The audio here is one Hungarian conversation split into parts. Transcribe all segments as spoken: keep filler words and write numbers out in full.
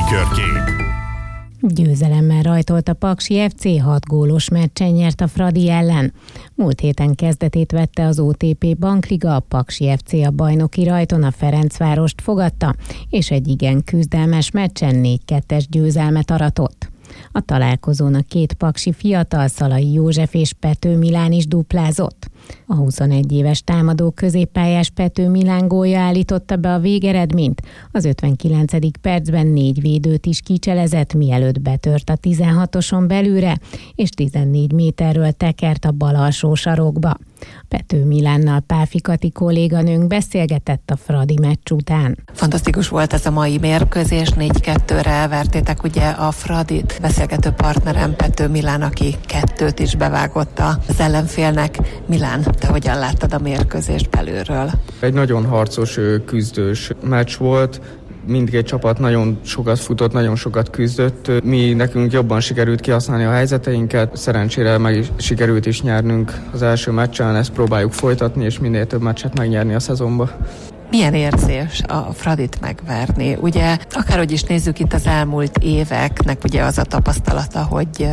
Tükörkép. Győzelemmel rajtolt a Paksi ef cé, hat gólos meccsen nyert a Fradi ellen. Múlt héten kezdetét vette az o té pé Bankliga, a Paksi ef cé a bajnoki rajton a Ferencvárost fogadta, és egy igen küzdelmes meccsen négy kettes győzelmet aratott. A találkozón a két paksi fiatal, Szalai József és Pető Milán is duplázott. A huszonegy éves támadó középpályás Pető Milán gólja állította be a végeredményt. Az ötvenkilencedik percben négy védőt is kicselezett, mielőtt betört a tizenhatoson belülre, és tizennégy méterről tekert a bal alsó sarokba. Pető Milánnal Páfi Kati kolléganőnk beszélgetett a Fradi meccs után. Fantasztikus volt ez a mai mérkőzés, négy kettőre elvertétek ugye a Fradit. Beszélgető partnerem Pető Milán, aki kettőt is bevágott az ellenfélnek. Milán, te hogyan láttad a mérkőzést belülről? Egy nagyon harcos, küzdős meccs volt. Mindkét csapat nagyon sokat futott, nagyon sokat küzdött. Mi nekünk jobban sikerült kihasználni a helyzeteinket. Szerencsére meg is sikerült is nyernünk az első meccsen, ezt próbáljuk folytatni, és minél több meccset megnyerni a szezonba. Milyen érzés a Fradit megverni? Ugye, akárhogy is nézzük, itt az elmúlt éveknek ugye az a tapasztalata, hogy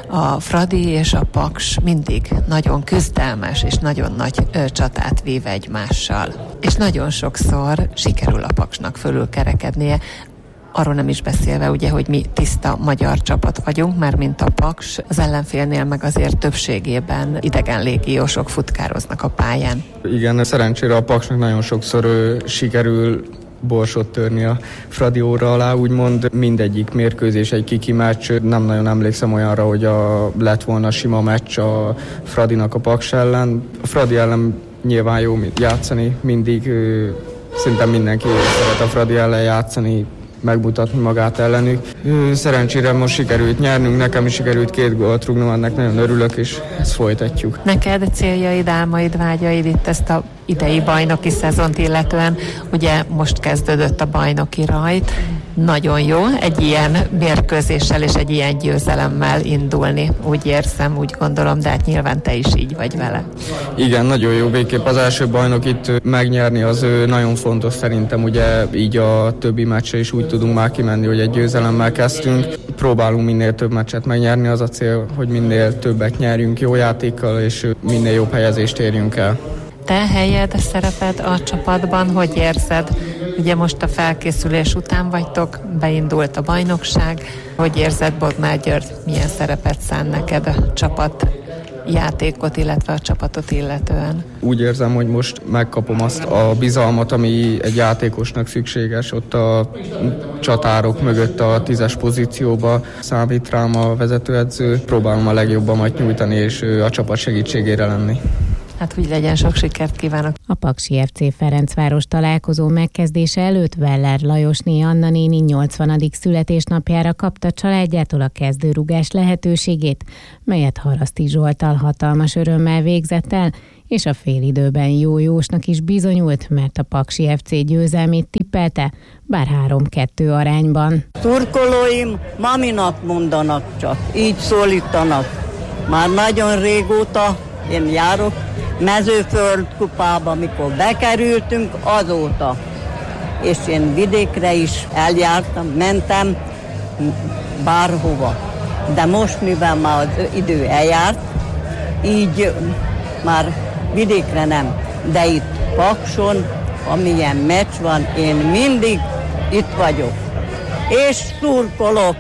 a Fradi és a Paks mindig nagyon küzdelmes és nagyon nagy csatát vív egymással. És nagyon sokszor sikerül a Paksnak fölülkerekednie. Arról nem is beszélve, ugye, hogy mi tiszta magyar csapat vagyunk, mert mint a Paks, az ellenfélnél meg azért többségében idegen légiósok futkároznak a pályán. Igen, szerencsére a Paksnak nagyon sokszor ő, sikerül borsot törni a Fradi óra alá, úgymond mindegyik mérkőzés egy kiki meccs. Nem nagyon emlékszem olyanra, hogy a, lett volna sima meccs a Fradinak a Paks ellen. A Fradi ellen nyilván jó játszani, mindig szinte mindenki szeret a Fradi ellen játszani, megmutatni magát ellenük. Szerencsére most sikerült nyernünk, nekem is sikerült két gólt rúgnom, ennek nagyon örülök, és ezt folytatjuk. Neked céljaid, álmaid, vágyaid itt ezt a idei bajnoki szezont illetően, ugye most kezdődött a bajnoki rajt, nagyon jó egy ilyen mérkőzéssel és egy ilyen győzelemmel indulni, úgy érzem, úgy gondolom, de hát nyilván te is így vagy vele. Igen, nagyon jó, végképp az első bajnokit megnyerni az nagyon fontos szerintem, ugye így a többi meccsre is úgy tudunk már kimenni, hogy egy győzelemmel kezdtünk. Próbálunk minél több meccset megnyerni, az a cél, hogy minél többet nyerjünk jó játékkal, és minél jobb helyezést érjünk el. Te helyed, szereped a csapatban, hogy érzed? Ugye most a felkészülés után vagytok, beindult a bajnokság. Hogy érzed, Bognár György, milyen szerepet szán neked a csapat játékot, illetve a csapatot illetően? Úgy érzem, hogy most megkapom azt a bizalmat, ami egy játékosnak szükséges. Ott a csatárok mögött a tízes pozícióba számít rám a vezetőedző. Próbálom a legjobbamat nyújtani, és a csapat segítségére lenni. Hát úgy legyen, sok sikert kívánok! A Paksi ef cé Ferencváros találkozó megkezdése előtt Weller Lajosné Anna néni nyolcvanadik születésnapjára kapta családjától a kezdőrugás lehetőségét, melyet Haraszti Zsolttal hatalmas örömmel végzett el, és a félidőben jó jósnak is bizonyult, mert a Paksi ef cé győzelmét tippelte, bár három kettő arányban. Szurkolóim maminak mondanak csak, így szólítanak. Már nagyon régóta én járok Mezőföld kupába, mikor bekerültünk, azóta. És én vidékre is eljártam, mentem bárhova. De most, mivel már az idő eljárt, így már vidékre nem. De itt Pakson, amilyen meccs van, én mindig itt vagyok. És szurkolok.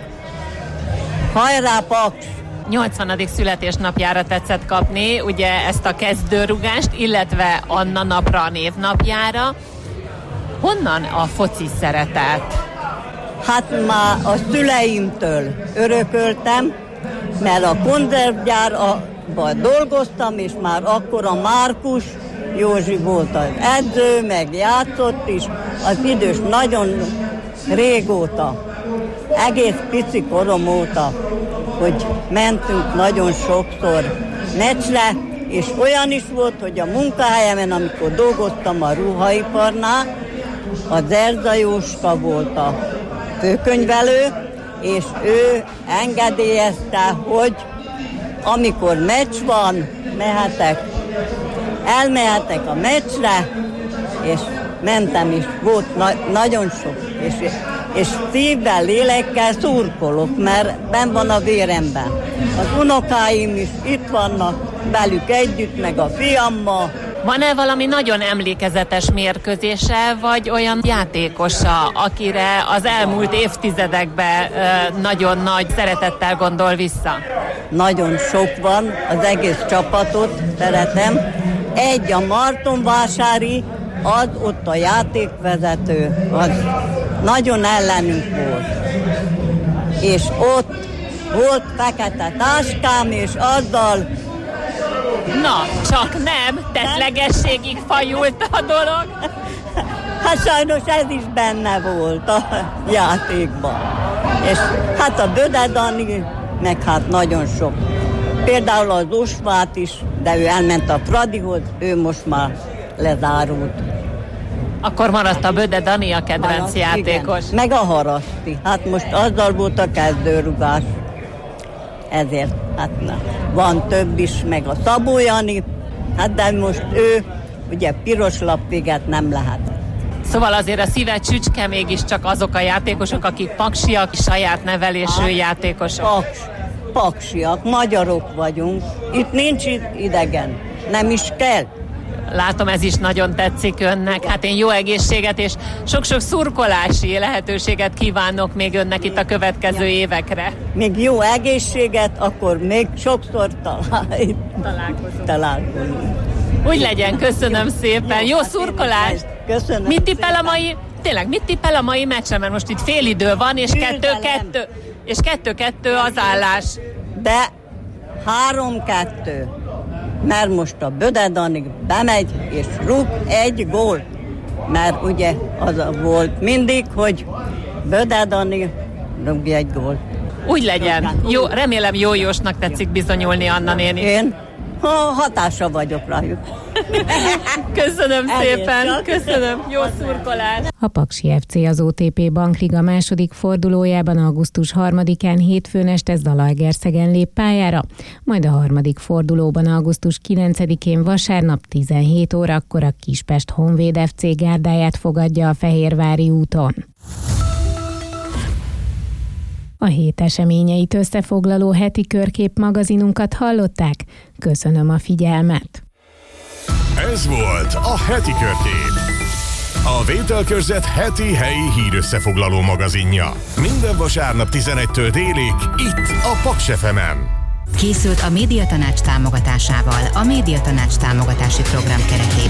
Hajrá Paks! nyolcvanadik születésnapjára tetszett kapni, ugye ezt a kezdőrugást, illetve Anna napra, a névnapjára. Honnan a foci szeretet? Hát már a szüleimtől örököltem, mert a konzervgyárban dolgoztam, és már akkor a Márkus Józsi volt az edző, meg játszott is, az idős nagyon régóta, egész pici korom óta, hogy mentünk nagyon sokszor meccsre, és olyan is volt, hogy a munkahelyemen, amikor dolgoztam a ruhaiparnál, a Zerza Jóska volt a főkönyvelő, és ő engedélyezte, hogy amikor meccs van, mehetek, elmehetek a meccsre, és mentem is, volt na- nagyon sok, és és szívvel, lélekkel szurkolok, mert benn van a véremben. Az unokáim is itt vannak, velük együtt, meg a fiammal. Van-e valami nagyon emlékezetes mérkőzése, vagy olyan játékosa, akire az elmúlt évtizedekben ö, nagyon nagy szeretettel gondol vissza? Nagyon sok van, az egész csapatot szeretem. Egy a Martonvásári, az ott a játékvezető, az nagyon ellenünk volt. És ott volt fekete táskám, és azzal... Na, csak nem, tettlegességig fajult a dolog. Hát sajnos ez is benne volt a játékban. És hát a Böde Dani, meg hát nagyon sok. Például az Osvát is, de ő elment a Fradihoz, ő most már lezárult. Akkor maradt a Böde Dani a kedvenc Maradt, játékos. Igen. Meg a Haraszti. Hát most azzal volt a kezdőrugás. Ezért, hát na, van több is, meg a Szabó Jani, hát de most ő, ugye piros lapvéget nem lehet. Szóval azért a szíve csücske mégiscsak azok a játékosok, akik paksiak, saját nevelésű hát, játékosok. Paks, paksiak, magyarok vagyunk, itt nincs idegen, nem is kell. Látom, ez is nagyon tetszik önnek. Hát én jó egészséget és sok-sok szurkolási lehetőséget kívánok még önnek itt a következő évekre. Még jó egészséget, akkor még sokszor talál... találkozunk. találkozunk. Úgy legyen, köszönöm szépen. Jó szurkolást! Köszönöm. Mit tippel a mai, tényleg, mit tippel a mai meccsen? Mert most itt félidő van, és kettő-kettő, és kettő-kettő az állás. De három-kettő. Mert most a Böde Dani bemegy és rúg egy gólt. Mert ugye az volt mindig, hogy Böde Dani rúgja egy gólt. Úgy legyen. Jó, remélem jó Jósnak tetszik bizonyulni, Anna néni. Én ha, hatása vagyok rájuk. Köszönöm szépen, köszönöm, jó szurkolás. A Paksi ef cé az o té pé Bankliga második fordulójában augusztus harmadikán hétfőn este Zalaegerszegen lép pályára, majd a harmadik fordulóban augusztus kilencedikén vasárnap tizenhét órakor a Kispest Honvéd ef cé gárdáját fogadja a Fehérvári úton. A hét eseményeit összefoglaló heti körkép magazinunkat hallották. Köszönöm a figyelmet! Ez volt a Heti Körkép. A Vételkörzet heti helyi hírösszefoglaló magazinja. Minden vasárnap tizenegytől délig, itt a Paks ef emen. Készült a Médiatanács támogatásával, a Médiatanács támogatási program keretében.